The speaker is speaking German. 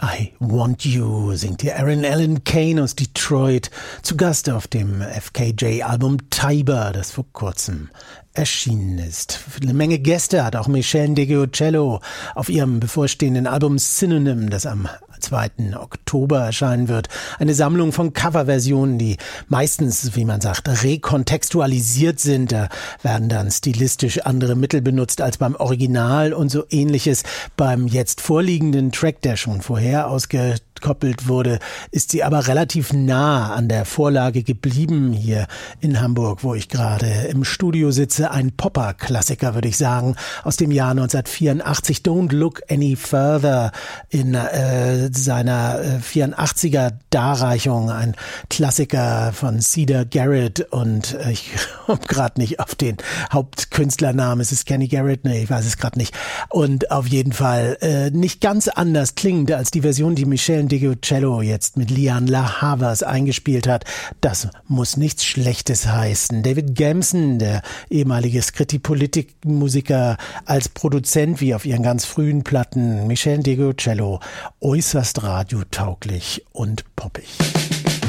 I Want You singt hier Aaron Allen Kane aus Detroit, zu Gast auf dem FKJ-Album Tiber, das vor kurzem erschienen ist. Eine Menge Gäste hat auch Michele DeGiocello auf ihrem bevorstehenden Album Synonym, das am 2. Oktober erscheinen wird. Eine Sammlung von Coverversionen, die meistens, wie man sagt, rekontextualisiert sind. Da werden dann stilistisch andere Mittel benutzt als beim Original und so ähnliches. Beim jetzt vorliegenden Track, der schon vorher ausgekoppelt wurde, ist sie aber relativ nah an der Vorlage geblieben hier in Hamburg, wo ich gerade im Studio sitze. Ein Popper-Klassiker, würde ich sagen, aus dem Jahr 1984. Don't Look Any Further in seiner 84er Darreichung. Ein Klassiker von Cedar Garrett und ich komme gerade nicht auf den Hauptkünstlernamen. Ist es Kenny Garrett? Nee, ich weiß es gerade nicht. Und auf jeden Fall nicht ganz anders klingend als die Version, die Michele DeGiocello jetzt mit Lianne La Havas eingespielt hat. Das muss nichts Schlechtes heißen. David Gamson, der ehemalige Scritti-Politik-Musiker, als Produzent wie auf ihren ganz frühen Platten. Michele DeGiocello, äußerst radiotauglich und poppig.